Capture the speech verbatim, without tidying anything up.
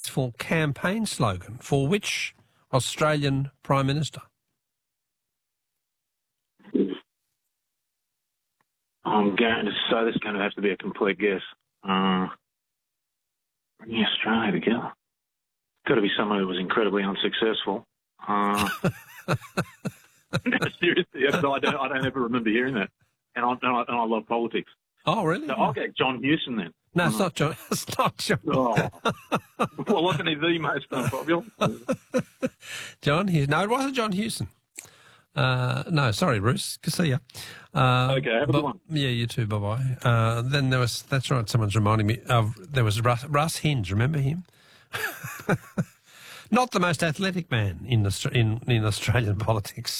tasteful campaign slogan for which Australian Prime Minister? I'm going to say this is going to have to be a complete guess. Uh, bringing Australia together. Got to be someone who was incredibly unsuccessful. Uh, seriously, I don't, I don't ever remember hearing that. And I, and I, and I love politics. Oh, really? So I'll get John Hewson then. No, it's not John. It's not John. Oh. Well, wasn't he the most unpopular? John Hewson. No, it wasn't John Hewson. Uh, no, sorry, Bruce. Good to see you. Uh, okay, have a good one. Yeah, you too. Bye-bye. Uh, then there was, that's right, someone's reminding me of, there was Russ, Russ Hinge, remember him? Not the most athletic man in, in, in Australian politics.